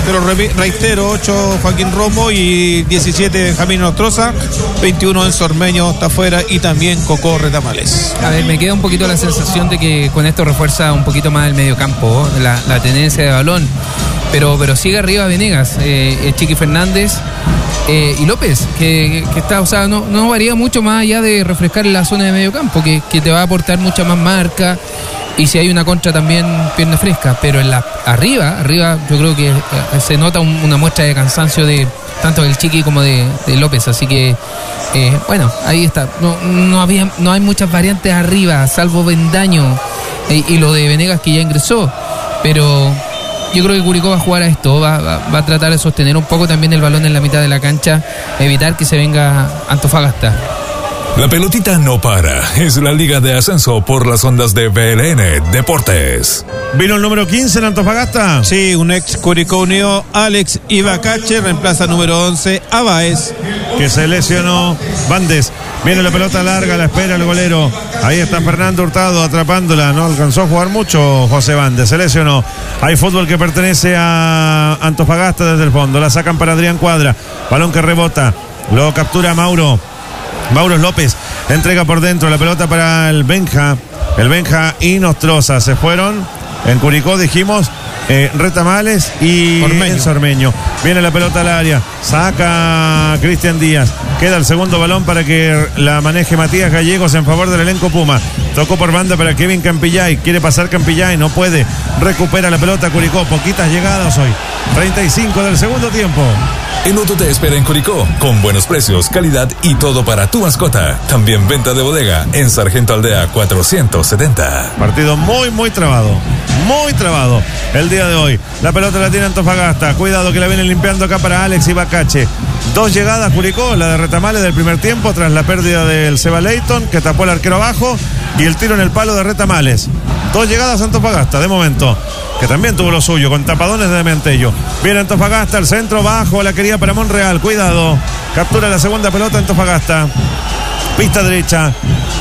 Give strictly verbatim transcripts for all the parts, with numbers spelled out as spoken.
te lo reitero, ocho Joaquín Romo y diecisiete Benjamín Nostroza, veintiuno Enzo Ormeño está afuera y también Coco Retamales. A ver, me queda un poquito la sensación de que con esto refuerza un poquito más el mediocampo, la, la tenencia de balón, pero, pero sigue arriba Venegas, eh, Chiqui Fernández eh, y López, que, que está, o sea, no, no varía mucho más allá de refrescar la zona de mediocampo, que, que te va a aportar mucha más marca. Y si hay una contra también pierna fresca, pero en la arriba, arriba yo creo que se nota un, una muestra de cansancio de tanto del Chiqui como de, de López, así que eh, bueno, ahí está. No, no había, no hay muchas variantes arriba, salvo Bendaño eh, y lo de Venegas que ya ingresó, pero yo creo que Curicó va a jugar a esto, va, va, va a tratar de sostener un poco también el balón en la mitad de la cancha, evitar que se venga Antofagasta. La pelotita no para, es la Liga de Ascenso por las ondas de B L N Deportes. ¿Vino el número quince en Antofagasta? Sí, un ex Curicó Unido, Alex Ibacache, reemplaza número once a Baez, que se lesionó. Bandes, viene la pelota larga, la espera el golero. Ahí está Fernando Hurtado atrapándola, no alcanzó a jugar mucho José Bandes, se lesionó. Hay fútbol que pertenece a Antofagasta desde el fondo, la sacan para Adrián Cuadra, balón que rebota, lo captura Mauro. Mauro López entrega por dentro la pelota para el Benja. El Benja y Nostroza se fueron. En Curicó dijimos eh, Retamales y Enzo Ormeño. Viene la pelota al área. Saca Cristian Díaz. Queda el segundo balón para que la maneje Matías Gallegos en favor del elenco Puma. Tocó por banda para Kevin Campillay. Quiere pasar Campillay, no puede. Recupera la pelota Curicó. Poquitas llegadas hoy. treinta y cinco del segundo tiempo. El Otto te espera en Curicó, con buenos precios, calidad y todo para tu mascota. También venta de bodega en Sargento Aldea cuatrocientos setenta. Partido muy, muy trabado. Muy trabado el día de hoy. La pelota la tiene Antofagasta. Cuidado que la viene limpiando acá para Alex Ibacache. Dos llegadas Curicó, la de Retamales del primer tiempo tras la pérdida del Seba Leighton, que tapó el arquero abajo, y el tiro en el palo de Retamales. Dos llegadas Antofagasta de momento, que también tuvo lo suyo con tapadones de Mentello. Viene Antofagasta, el centro bajo, la quería para Monreal. Cuidado, captura la segunda pelota Antofagasta. Pista derecha.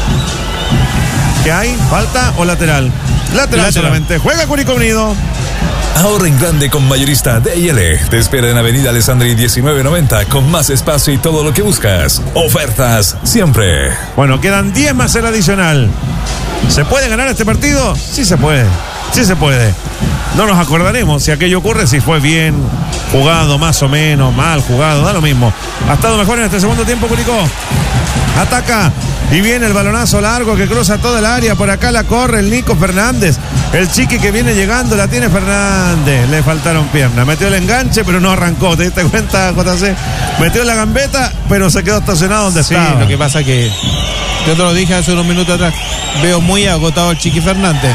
¿Qué hay? ¿Falta o lateral? Lateral, lateral. Solamente. Juega Curicó Unido. Ahorra en grande con Mayorista D y L. Te espera en Avenida Alessandri diecinueve noventa con más espacio y todo lo que buscas. Ofertas siempre. Bueno, quedan diez más el adicional. ¿Se puede ganar este partido? Sí se puede. Sí se puede. No nos acordaremos si aquello ocurre, si fue bien jugado, más o menos, mal jugado, da lo mismo. Ha estado mejor en este segundo tiempo Curicó. Ataca y viene el balonazo largo que cruza toda el área. Por acá la corre el Nico Fernández. El Chiqui que viene llegando, la tiene Fernández. Le faltaron piernas. Metió el enganche, pero no arrancó. ¿Te diste cuenta, J C? Metió la gambeta, pero se quedó estacionado donde sí, estaba. Lo que pasa que, yo te lo dije hace unos minutos atrás, veo muy agotado el Chiqui Fernández.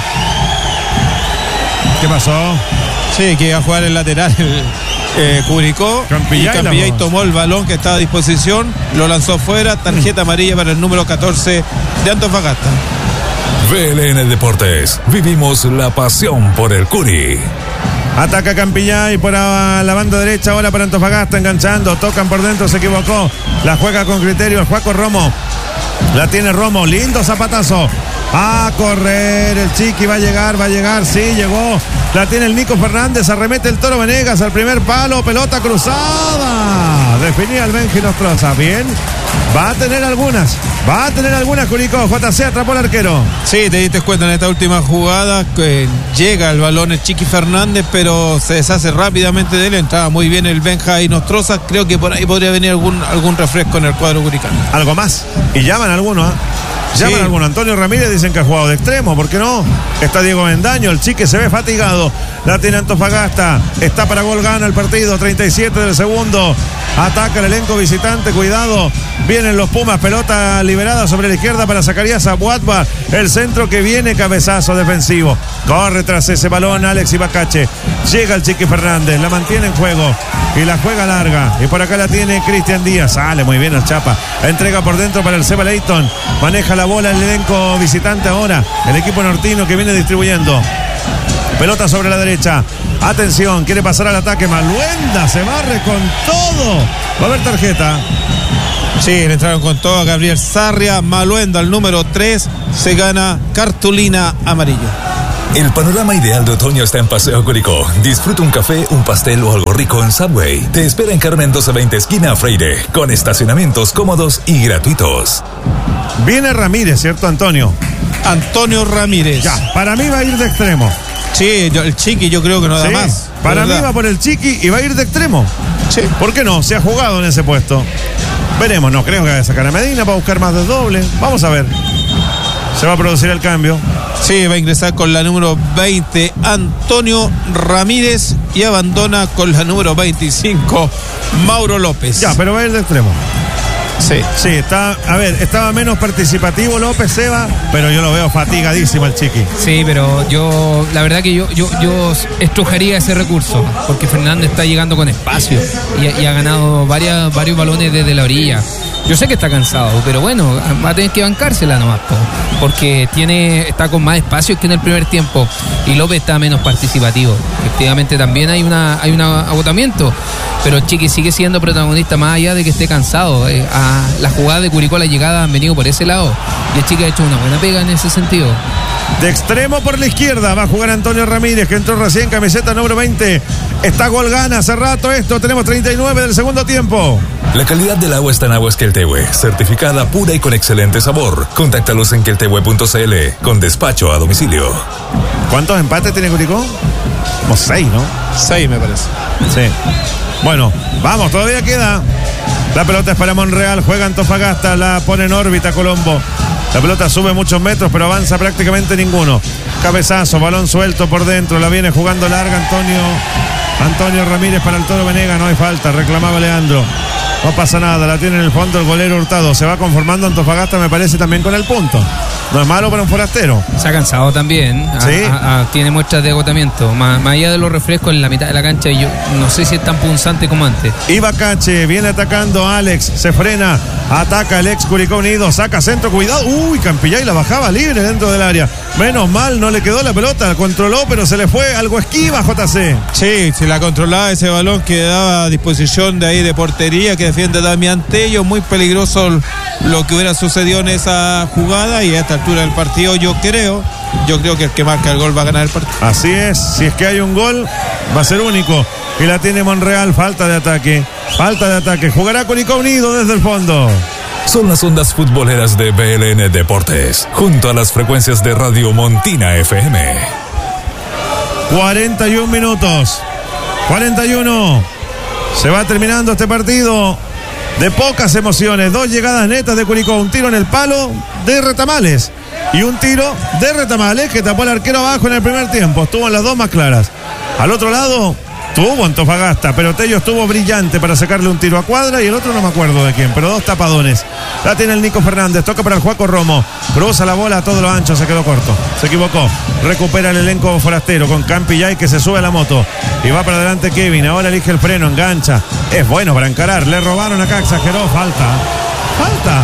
¿Qué pasó? Sí, que iba a jugar el lateral. Eh, Curicó Campillay, y Campillay tomó el balón que estaba a disposición, lo lanzó fuera, tarjeta amarilla para el número catorce de Antofagasta. B L N Deportes, vivimos la pasión por el Curi. Ataca Campillay por la banda derecha ahora para Antofagasta, enganchando, tocan por dentro, se equivocó, la juega con criterio el Juaco Romo, la tiene Romo, lindo zapatazo. A correr, el Chiqui va a llegar, va a llegar, sí, llegó. La tiene el Nico Fernández, arremete el Toro Venegas al primer palo, pelota cruzada. Definía el Benji Nostroza, bien. Va a tener algunas, va a tener algunas Curicó. J C atrapó al arquero. Sí, te diste cuenta en esta última jugada que llega el balón el Chiqui Fernández, pero se deshace rápidamente de él. Entraba muy bien el Benja y Nostroza. Creo que por ahí podría venir algún, algún refresco en el cuadro curicano. Algo más. Y llaman algunos, ¿eh? Llaman sí. Alguno. Antonio Ramírez dicen que ha jugado de extremo, ¿por qué no? Está Diego Bendaño, el Chique se ve fatigado. La tiene Antofagasta. Está para gol, gana el partido. treinta y siete del segundo. Ataca el elenco visitante, cuidado. Vienen los Pumas, pelota liberada sobre la izquierda para Zacarías Abuatba. El centro que viene, cabezazo defensivo. Corre tras ese balón Alex Ibacache. Llega el Chiqui Fernández, la mantiene en juego y la juega larga. Y por acá la tiene Cristian Díaz. Sale muy bien el Chapa. La entrega por dentro para el Seba Leighton. Maneja la bola el elenco visitante ahora. El equipo nortino que viene distribuyendo. Pelota sobre la derecha. Atención, quiere pasar al ataque. Maluenda se barre con todo. Va a haber tarjeta. Sí, le entraron con todo a Gabriel Sarria. Maluenda, el número tres, se gana cartulina amarilla. El panorama ideal de otoño está en Paseo Curicó. Disfruta un café, un pastel o algo rico en Subway. Te espera en Carmen doce veinte, esquina Freire, con estacionamientos cómodos y gratuitos. Viene Ramírez, ¿cierto, Antonio? Antonio Ramírez. Ya, para mí va a ir de extremo. Sí, yo, el Chiqui yo creo que no da Sí, más. para mí va por el Chiqui y va a ir de extremo. Sí. ¿Por qué no? Se ha jugado en ese puesto. Veremos, no creo que vaya a sacar a Medina para buscar más de doble. Vamos a ver. Se va a producir el cambio. Sí, va a ingresar con la número veinte Antonio Ramírez y abandona con la número veinticinco Mauro López. Ya, pero va a ir de extremo. Sí. Sí, está, a ver, estaba menos participativo López Seba, pero yo lo veo fatigadísimo el Chiqui. Sí, pero yo, la verdad que yo, yo, yo estrujaría ese recurso, porque Fernández está llegando con espacio y, y ha ganado varias, varios balones desde la orilla. Yo sé que está cansado, pero bueno, va a tener que bancársela nomás, po, porque tiene, está con más espacio que en el primer tiempo y López está menos participativo. Efectivamente también hay una hay un agotamiento, pero el Chiqui sigue siendo protagonista más allá de que esté cansado. Eh, a la jugada de Curicó, la llegada han venido por ese lado y el Chiqui ha hecho una buena pega en ese sentido. De extremo por la izquierda va a jugar Antonio Ramírez, que entró recién, camiseta número veinte. Está gol gana hace rato esto, tenemos treinta y nueve del segundo tiempo. La calidad del agua está en Aguas Queltehue, certificada pura y con excelente sabor. Contáctalos en queltehue punto c l con despacho a domicilio. ¿Cuántos empates tiene Curicó? Como seis, ¿no? Seis me parece. Sí. Bueno, vamos, todavía queda. La pelota es para Monreal, juega Antofagasta, la pone en órbita Colombo. La pelota sube muchos metros, pero avanza prácticamente ninguno. Cabezazo, balón suelto por dentro, la viene jugando larga Antonio. Antonio Ramírez para el Toro Venega, no hay falta, reclamaba Leandro. No pasa nada, la tiene en el fondo el golero Hurtado. Se va conformando Antofagasta, me parece, también con el punto. No es malo para un forastero. Se ha cansado también. Sí. A, a, a, tiene muestras de agotamiento. Más, más allá de los refrescos en la mitad de la cancha, yo no sé si es tan punzante como antes. Ibacache, viene atacando Alex, se frena, ataca el ex Curicó Unido, saca centro, cuidado. Uy, Campillay la bajaba libre dentro del área. Menos mal, no le quedó la pelota, la controló, pero se le fue algo esquiva, J C. Sí, si la controlaba ese balón que daba a disposición de ahí de portería, que defiende Damián Tello, muy peligroso lo que hubiera sucedido en esa jugada y a esta altura del partido yo creo, yo creo que el que marca el gol va a ganar el partido. Así es, si es que hay un gol, va a ser único. Y la tiene Monreal, falta de ataque, falta de ataque. Jugará Curicó Unido desde el fondo. Son las ondas futboleras de B L N Deportes, junto a las frecuencias de Radio Montina F M. cuarenta y un minutos. cuarenta y uno. Se va terminando este partido de pocas emociones. Dos llegadas netas de Curicó. Un tiro en el palo de Retamales. Y un tiro de Retamales que tapó el arquero abajo en el primer tiempo. Estuvo en las dos más claras. Al otro lado tuvo Antofagasta, pero Tello estuvo brillante para sacarle un tiro a cuadra y el otro no me acuerdo de quién, pero dos tapadones. La tiene el Nico Fernández, toca para el Juaco Romo, cruza la bola a todo lo ancho, se quedó corto, se equivocó, recupera el elenco forastero con Campillay que se sube a la moto y va para adelante Kevin, ahora elige el freno, engancha, es bueno para encarar, le robaron acá, exageró, falta, falta.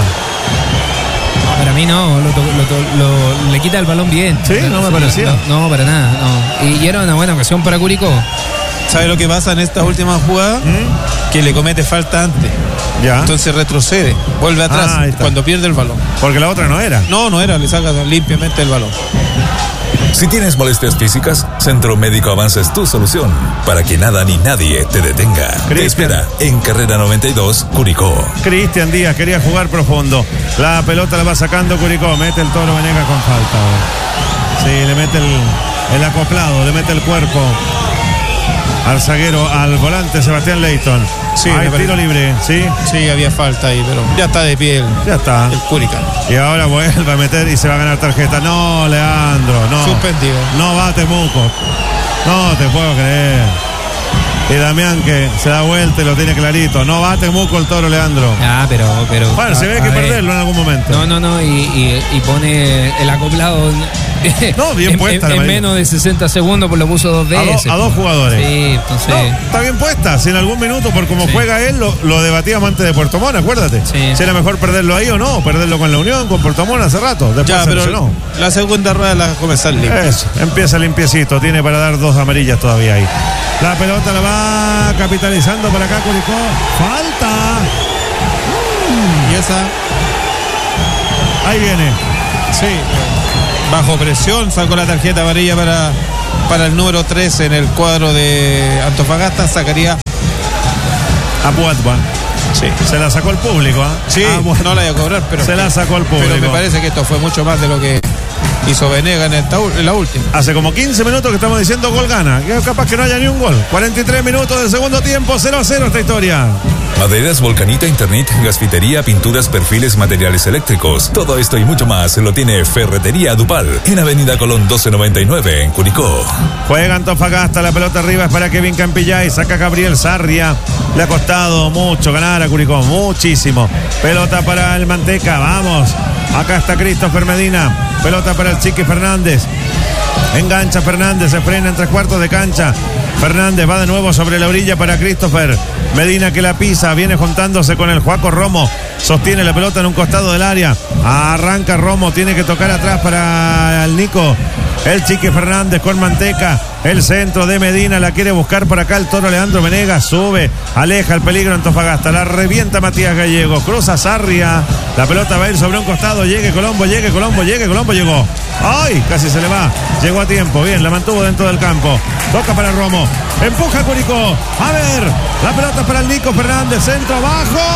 Para mí no, lo, lo, lo, le quita el balón bien. Sí, no me parecía. No, no para nada, no. Y, y era una buena ocasión para Curicó. ¿Sabe lo que pasa en estas últimas jugadas? ¿Mm? Que le comete falta antes. Ya. Entonces retrocede, vuelve atrás Ah, cuando pierde el balón. Porque la otra no era. No, no era, le saca limpiamente el balón. Si tienes molestias físicas, Centro Médico Avanza es tu solución para que nada ni nadie te detenga. Cristian. Te espera en Carrera noventa y dos, Curicó. Cristian Díaz quería jugar profundo. La pelota la va sacando Curicó. Mete el Toro Venega con falta. Sí, le mete el, el acoplado, le mete el cuerpo al zaguero, al volante Sebastián Leighton. Sí, hay me tiro parece. libre, ¿sí? Sí, había falta ahí, pero ya está de pie el, Ya está. el Curicó. Y ahora vuelve a meter y se va a ganar tarjeta. No, Leandro, no. Suspendido. No va Temuco. No te puedo creer. Y Damián que se da vuelta y lo tiene clarito. No va Temuco el Toro, Leandro. Ah, pero... pero Bueno, se ve que perderlo en algún momento. No, no, no, y, y, y pone el acoplado No, bien en, puesta en, la en menos de sesenta segundos, pues lo puso dos A, veces. do- a dos jugadores. Sí, entonces... No, está bien puesta. Si en algún minuto, por como Sí. juega él, lo, lo debatíamos antes de Puerto Montt, acuérdate. Sí. Si era mejor perderlo ahí o no, perderlo con la Unión, con Puerto Montt hace rato. Después Ya, se pero lesionó. la segunda rueda la va a comenzar limpia. Eso, empieza limpiecito, tiene para dar dos amarillas todavía ahí. La pelota la va capitalizando por acá Curicó. Falta. Y esa, Ahí viene. sí, bajo presión, sacó la tarjeta amarilla para, para el número trece en el cuadro de Antofagasta, sacaría a Puatba. Sí. Se la sacó el público, ¿eh? Sí, ah, bueno, no la iba a cobrar, pero se la sacó el público. Pero me parece que esto fue mucho más de lo que hizo Venegas en, esta, en la última. Hace como quince minutos que estamos diciendo gol gana. Capaz que no haya ni un gol. cuarenta y tres minutos del segundo tiempo, cero a cero esta historia. Maderas Volcanita, internet, gasfitería, pinturas, perfiles, materiales eléctricos. Todo esto y mucho más lo tiene Ferretería Dupal en Avenida Colón doce noventa y nueve en Curicó. Juega Antofagasta, la pelota arriba es para Kevin Campillay, saca Gabriel Sarria. Le ha costado mucho ganar a Curicó, muchísimo. Pelota para el Manteca, vamos. Acá está Christopher Medina. Pelota para el Chiqui Fernández. Engancha Fernández, se frena en tres cuartos de cancha. Fernández va de nuevo sobre la orilla para Christopher Medina, que la pisa, viene juntándose con el Juaco Romo, sostiene la pelota en un costado del área, arranca Romo, tiene que tocar atrás para el Nico, el Chiqui Fernández con Manteca, el centro de Medina, la quiere buscar por acá el Toro Leandro Venegas, sube, aleja el peligro Antofagasta, la revienta Matías Gallego, cruza Sarria, la pelota va a ir sobre un costado, llegue Colombo, llegue Colombo, llegue Colombo, llegó, ¡ay! Casi se le va, llegó a tiempo, bien, la mantuvo dentro del campo, toca para Romo, empuja Curicó, a ver, la pelota para el Nico Fernández, centro abajo.